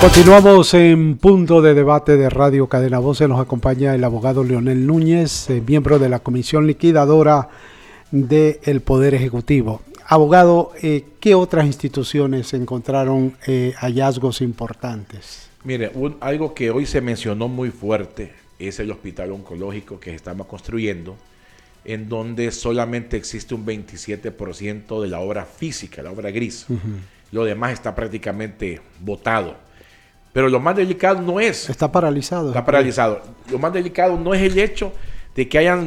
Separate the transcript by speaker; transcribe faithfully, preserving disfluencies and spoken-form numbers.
Speaker 1: Continuamos en Punto de Debate de Radio Cadena Voces. Nos acompaña el abogado Leonel Núñez, eh, miembro de la Comisión Liquidadora del Poder Ejecutivo. Abogado, eh, ¿qué otras instituciones encontraron eh, hallazgos importantes?
Speaker 2: Mire, un, algo que hoy se mencionó muy fuerte es el hospital oncológico que estamos construyendo, en donde solamente existe un veintisiete por ciento de la obra física, la obra gris. Uh-huh. Lo demás está prácticamente botado. Pero lo más delicado no es...
Speaker 1: Está paralizado.
Speaker 2: Está paralizado. Lo más delicado no es el hecho de que hayan